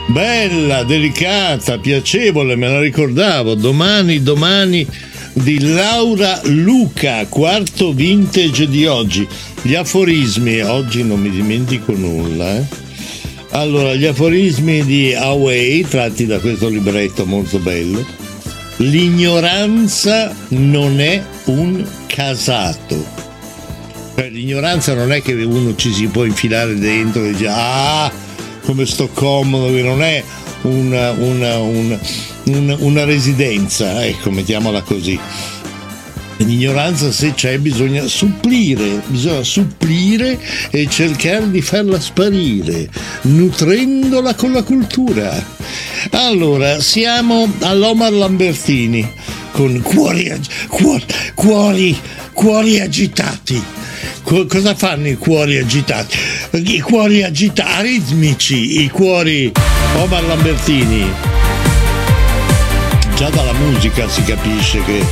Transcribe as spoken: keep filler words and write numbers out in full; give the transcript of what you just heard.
Bella, delicata, piacevole, me la ricordavo. Domani, domani di Laura Luca, quarto vintage di oggi. Gli aforismi, oggi non mi dimentico nulla, eh. Allora, gli aforismi di Away, tratti da questo libretto molto bello. L'ignoranza non è un casato. Cioè, l'ignoranza non è che uno ci si può infilare dentro e dice ah, come sto comodo, che non è una, una, una, una, una residenza, ecco, mettiamola così. L'ignoranza, se c'è, bisogna supplire, bisogna supplire e cercare di farla sparire, nutrendola con la cultura. Allora, siamo all'Omar Lambertini con cuori, cuori, cuori, cuori agitati. Co- cosa fanno i cuori agitati? I cuori agitati, aritmici, i cuori. Omar Lambertini. Già dalla musica si capisce che